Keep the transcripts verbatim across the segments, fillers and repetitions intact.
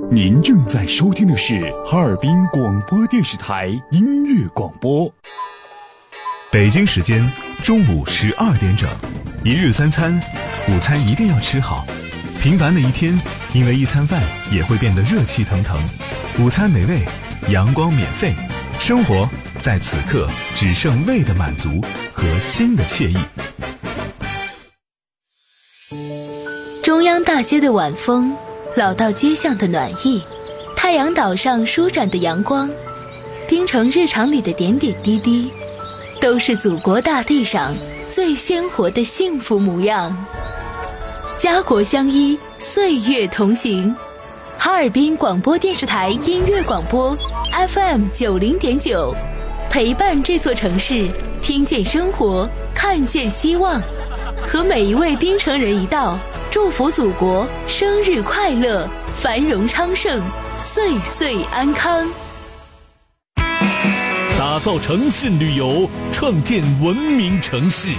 您正在收听的是哈尔滨广播电视台音乐广播。 北京时间中午十二点整，一日三餐，午餐一定要吃好。平凡的一天，因为一餐饭也会变得热气腾腾。午餐美味，阳光免费，生活在此刻只剩胃的满足和心的惬意。 中央大街的晚风，老道街巷的暖意，太阳岛上舒展的阳光，滨城日常里的点点滴滴，都是祖国大地上最鲜活的幸福模样。家国相依，岁月同行。哈尔滨广播电视台音乐广播 F M 九零点九，陪伴这座城市，听见生活，看见希望，和每一位滨城人一道，祝福祖国生日快乐，繁荣昌盛，岁岁安康。 打造诚信旅游，创建文明城市。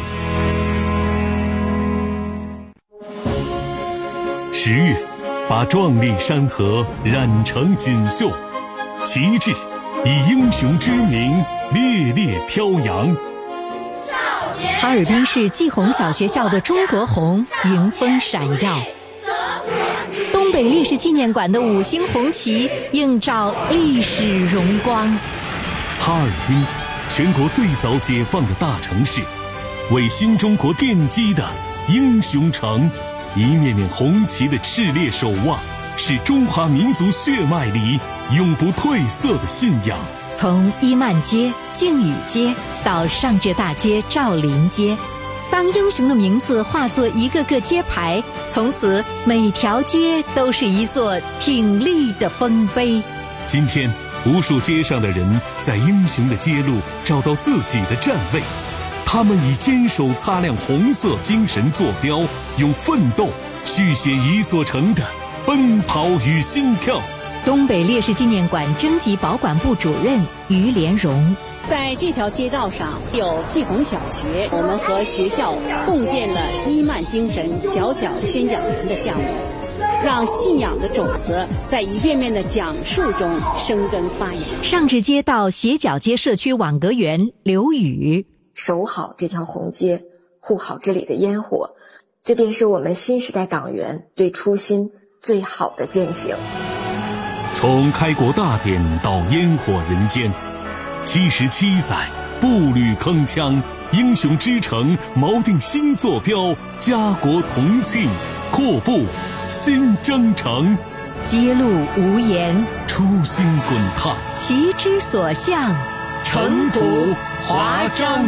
十月，把壮丽山河染成锦绣，旗帜以英雄之名烈烈飘扬。 哈尔滨市季红小学校的中国红迎风闪耀，东北烈士纪念馆的五星红旗映照历史荣光。 哈尔滨，全国最早解放的大城市，为新中国奠基的英雄城。一面面红旗的炽烈守望，是中华民族血脉里永不褪色的信仰。 从伊曼街、靖宇街到上浙大街、赵林街，当英雄的名字化作一个个街牌，从此每条街都是一座挺立的丰碑。 今天，无数街上的人在英雄的街路找到自己的站位，他们以坚守擦亮红色精神坐标，用奋斗续写一座城的奔跑与心跳。 东北烈士纪念馆征集保管部主任于连荣， 在这条街道上有季红小学，我们和学校共建了伊曼精神小小宣讲员的项目，让信仰的种子在一遍遍的讲述中生根发芽。 上至街道斜角街社区网格员刘宇， 守好这条红街，护好这里的烟火，这便是我们新时代党员对初心最好的践行。 从开国大典到烟火人间，七十七载步履铿锵，英雄之城锚定新坐标，家国同庆，阔步新征程。 街路无言， 初心滚烫， 旗之所向， 城土华章。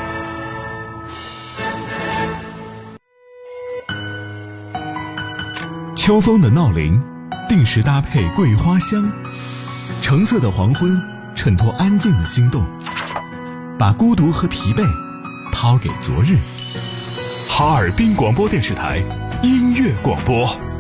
秋风的闹铃，定时搭配桂花香，橙色的黄昏衬托安静的心动，把孤独和疲惫抛给昨日。 哈尔滨广播电视台音乐广播。